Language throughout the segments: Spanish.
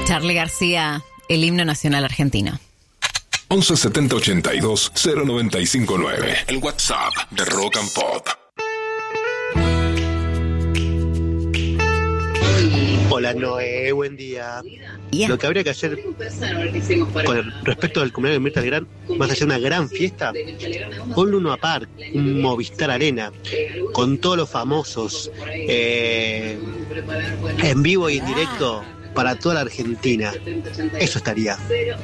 Charly García, el himno nacional argentino. 11 70 82 095 9. El WhatsApp de Rock and Pop. Hola Noé, buen día. Yeah. Lo que habría que hacer con respecto al cumpleaños de Mirta Legrand, más allá de una gran fiesta, un Luna Park, un Movistar Arena, con todos los famosos, en vivo y en directo para toda la Argentina. Eso estaría.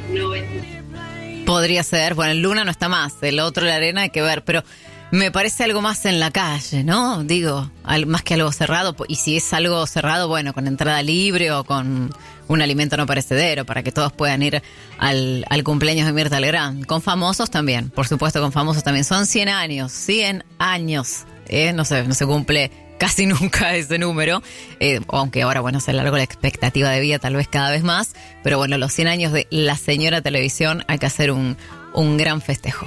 Podría ser, bueno, el Luna no está más, el otro, la Arena, hay que ver, pero me parece algo más en la calle, ¿no? Digo, más que algo cerrado, y si es algo cerrado, bueno, con entrada libre o con un alimento no perecedero, para que todos puedan ir al cumpleaños de Mirta Legrand. Con famosos también, por supuesto, con famosos también. Son 100 años, 100 años, no se cumple casi nunca ese número, aunque ahora, bueno, se alargó la expectativa de vida tal vez cada vez más, pero bueno, los 100 años de la señora televisión hay que hacer un gran festejo.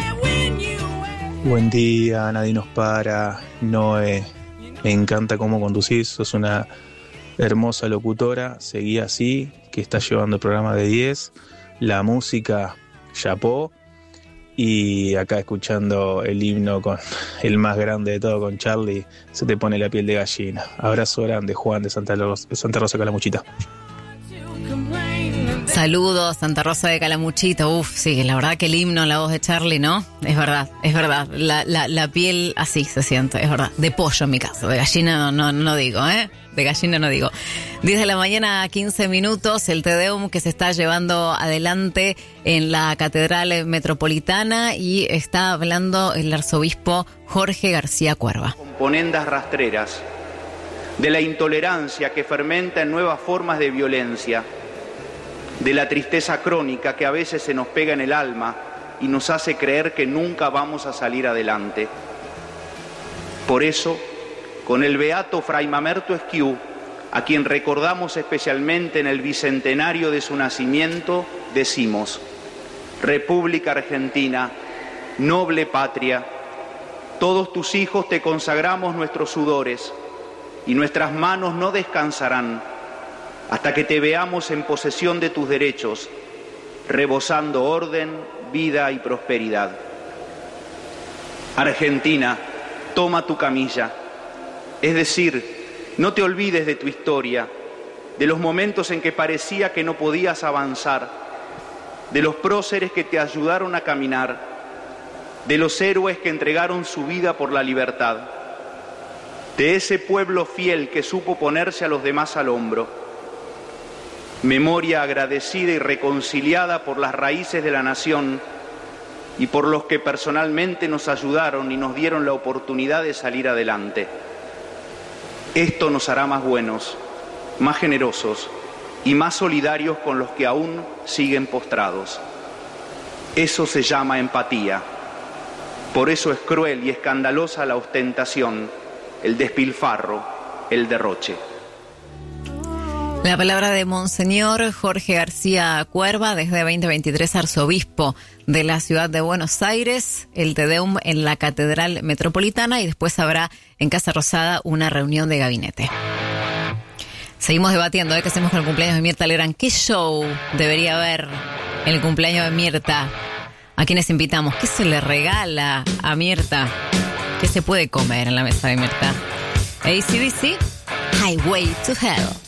Buen día, nadie nos para. Noé, me encanta cómo conducís, sos una hermosa locutora, seguí así, que estás llevando el programa de 10, la música, chapó, y acá escuchando el himno con el más grande de todo, con Charly, se te pone la piel de gallina. Abrazo grande, Juan de Santa Rosa Calamuchita. Saludos, Santa Rosa de Calamuchita. Uf, sí, la verdad que el himno en la voz de Charly, ¿no? Es verdad. La piel así se siente, es verdad. De pollo en mi caso, de gallina no digo, ¿eh? De gallina no digo. 10 de la mañana, 15 minutos, el Te Deum que se está llevando adelante en la Catedral Metropolitana, y está hablando el arzobispo Jorge García Cuerva. Componendas rastreras de la intolerancia que fermenta en nuevas formas de violencia, de la tristeza crónica que a veces se nos pega en el alma y nos hace creer que nunca vamos a salir adelante. Por eso, con el beato Fray Mamerto Esquiú, a quien recordamos especialmente en el bicentenario de su nacimiento, decimos: República Argentina, noble patria, todos tus hijos te consagramos nuestros sudores, y nuestras manos no descansarán hasta que te veamos en posesión de tus derechos, rebosando orden, vida y prosperidad. Argentina, toma tu camilla, es decir, no te olvides de tu historia, de los momentos en que parecía que no podías avanzar, de los próceres que te ayudaron a caminar, de los héroes que entregaron su vida por la libertad, de ese pueblo fiel que supo ponerse a los demás al hombro. Memoria agradecida y reconciliada por las raíces de la nación y por los que personalmente nos ayudaron y nos dieron la oportunidad de salir adelante. Esto nos hará más buenos, más generosos y más solidarios con los que aún siguen postrados. Eso se llama empatía. Por eso es cruel y escandalosa la ostentación, el despilfarro, el derroche. La palabra de Monseñor Jorge García Cuerva, desde 2023 arzobispo de la ciudad de Buenos Aires, el Te Deum en la Catedral Metropolitana, y después habrá en Casa Rosada una reunión de gabinete. Seguimos debatiendo qué hacemos con el cumpleaños de Mirta Legrand. ¿Qué show debería haber en el cumpleaños de Mirta? ¿A quiénes invitamos? ¿Qué se le regala a Mirta? ¿Qué se puede comer en la mesa de Mirta? AC/DC, Highway to Hell.